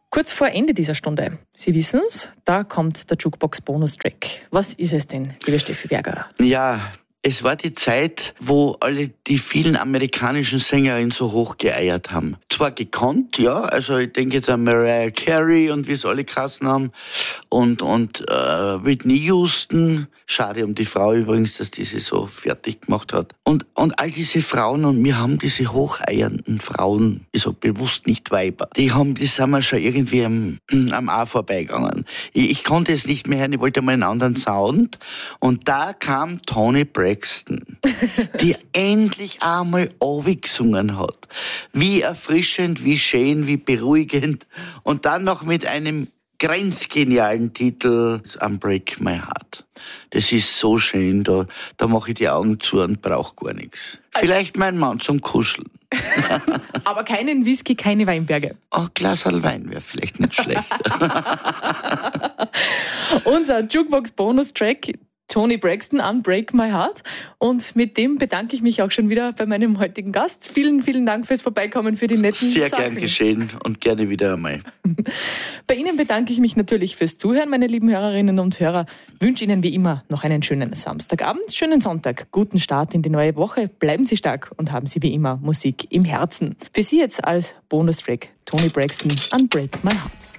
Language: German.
Kurz vor Ende dieser Stunde, Sie wissen es, da kommt der Jukebox-Bonus-Track. Was ist es denn, liebe Steffi Berger? Ja, es war die Zeit, wo alle die vielen amerikanischen Sängerinnen so hoch geeiert haben. Zwar gekonnt, ja, also ich denke jetzt an Mariah Carey und wie es alle geheißen haben und Whitney Houston. Schade um die Frau übrigens, dass die sie so fertig gemacht hat. Und all diese Frauen, und wir haben diese hocheiernden Frauen, ich sag bewusst nicht Weiber, die sind wir schon irgendwie am A vorbeigegangen. Ich konnte es nicht mehr hören, ich wollte mal einen anderen Sound. Und da kam Toni Braxton, die endlich einmal gesungen hat. Wie erfrischend, wie schön, wie beruhigend. Und dann noch mit einem grenzgenialen Titel, Unbreak My Heart. Das ist so schön, da mache ich die Augen zu und brauche gar nichts. Vielleicht mein Mann zum Kuscheln. Aber keinen Whisky, keine Weinberge. Ein Glasl Wein wäre vielleicht nicht schlecht. Unser Jukebox-Bonus-Track, Toni Braxton, Unbreak My Heart. Und mit dem bedanke ich mich auch schon wieder bei meinem heutigen Gast. Vielen, vielen Dank fürs Vorbeikommen, für die netten Sehr Sachen. gern geschehen und gerne wieder einmal. Bei Ihnen bedanke ich mich natürlich fürs Zuhören, meine lieben Hörerinnen und Hörer. Wünsche Ihnen wie immer noch einen schönen Samstagabend, schönen Sonntag, guten Start in die neue Woche. Bleiben Sie stark und haben Sie wie immer Musik im Herzen. Für Sie jetzt als Bonustrack Toni Braxton, Unbreak My Heart.